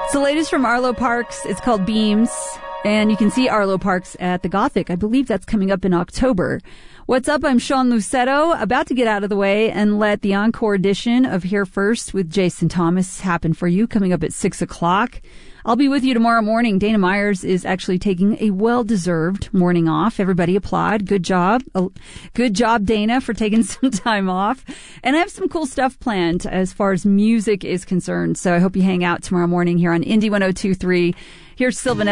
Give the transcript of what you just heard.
It's the latest from Arlo Parks. It's called Beams, and you can see Arlo Parks at the Gothic. I believe that's coming up in October. What's up? I'm Sean Lucetto, about to get out of the way and let the encore edition of Here First with Jason Thomas happen for you, coming up at 6 o'clock. I'll be with you tomorrow morning. Dana Myers is actually taking a well-deserved morning off. Everybody applaud. Good job. Good job, Dana, for taking some time off. And I have some cool stuff planned as far as music is concerned. So I hope you hang out tomorrow morning here on Indie 102.3. Here's Sylvan